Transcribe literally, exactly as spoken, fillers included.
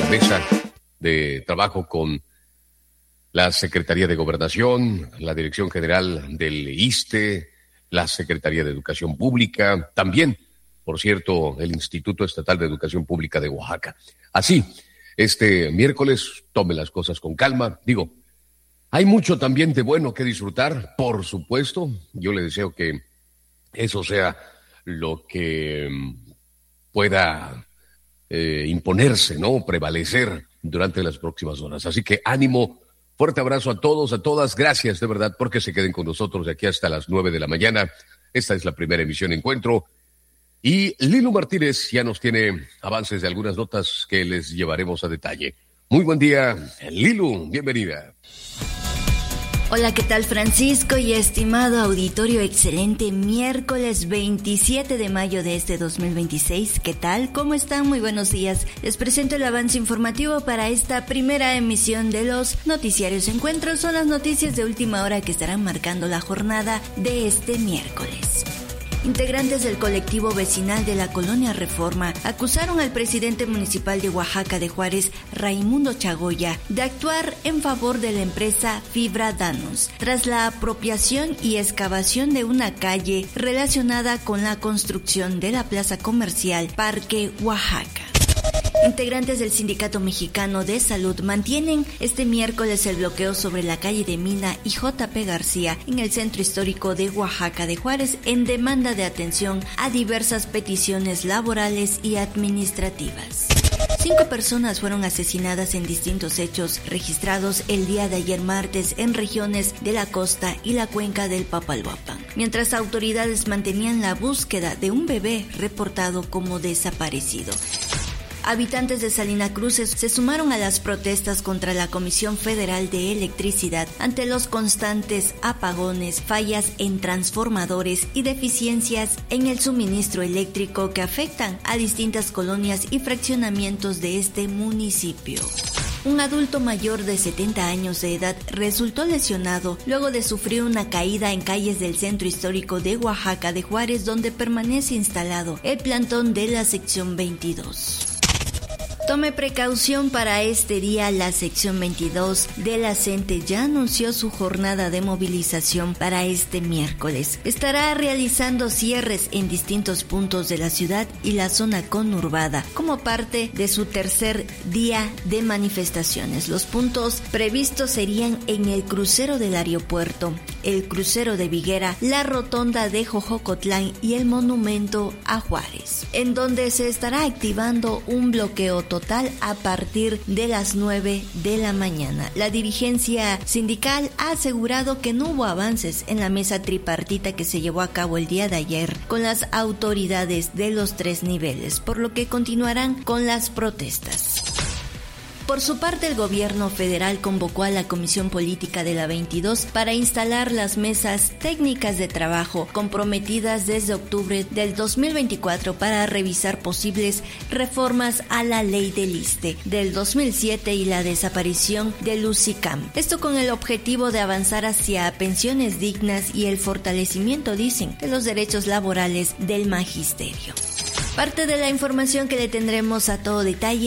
mesa de trabajo con la Secretaría de Gobernación, la Dirección General del ISSSTE, la Secretaría de Educación Pública, también, por cierto, el Instituto Estatal de Educación Pública de Oaxaca. Así, este miércoles, tome las cosas con calma. Digo, hay mucho también de bueno que disfrutar, por supuesto. Yo le deseo que eso sea lo que pueda eh, imponerse, ¿no? Prevalecer durante las próximas horas. Así que ánimo, fuerte abrazo a todos, a todas. Gracias de verdad porque se queden con nosotros de aquí hasta las nueve de la mañana. Esta es la primera emisión Encuentro. Y Lilu Martínez ya nos tiene avances de algunas notas que les llevaremos a detalle. Muy buen día, Lilu, bienvenida. Hola, ¿qué tal, Francisco y estimado auditorio? Excelente miércoles veintisiete de mayo de este dos mil veintiséis. ¿Qué tal? ¿Cómo están? Muy buenos días. Les presento el avance informativo para esta primera emisión de los noticiarios Encuentros. Son las noticias de última hora que estarán marcando la jornada de este miércoles. Integrantes del colectivo vecinal de la Colonia Reforma acusaron al presidente municipal de Oaxaca de Juárez, Raimundo Chagoya, de actuar en favor de la empresa Fibra Danos, tras la apropiación y excavación de una calle relacionada con la construcción de la plaza comercial Parque Oaxaca. Integrantes del Sindicato Mexicano de Salud mantienen este miércoles el bloqueo sobre la calle de Mina y J P García en el centro histórico de Oaxaca de Juárez en demanda de atención a diversas peticiones laborales y administrativas. Cinco personas fueron asesinadas en distintos hechos registrados el día de ayer martes en regiones de la costa y la cuenca del Papaloapan, mientras autoridades mantenían la búsqueda de un bebé reportado como desaparecido. Habitantes de Salina Cruz se sumaron a las protestas contra la Comisión Federal de Electricidad ante los constantes apagones, fallas en transformadores y deficiencias en el suministro eléctrico que afectan a distintas colonias y fraccionamientos de este municipio. Un adulto mayor de setenta años de edad resultó lesionado luego de sufrir una caída en calles del centro histórico de Oaxaca de Juárez, donde permanece instalado el plantón de la sección veintidós. Tome precaución para este día. La sección veintidós de la CENTE ya anunció su jornada de movilización para este miércoles. Estará realizando cierres en distintos puntos de la ciudad y la zona conurbada como parte de su tercer día de manifestaciones. Los puntos previstos serían en el crucero del aeropuerto, el crucero de Viguera, la rotonda de Jojocotlán y el monumento a Juárez, en donde se estará activando un bloqueo total total a partir de las nueve de la mañana. La dirigencia sindical ha asegurado que no hubo avances en la mesa tripartita que se llevó a cabo el día de ayer con las autoridades de los tres niveles, por lo que continuarán con las protestas. Por su parte, el gobierno federal convocó a la Comisión Política de la veintidós para instalar las mesas técnicas de trabajo comprometidas desde octubre del dos mil veinticuatro para revisar posibles reformas a la ley del ISSSTE del dos mil siete y la desaparición del UCICAM. Esto con el objetivo de avanzar hacia pensiones dignas y el fortalecimiento, dicen, de los derechos laborales del magisterio. Parte de la información que le tendremos a todo detalle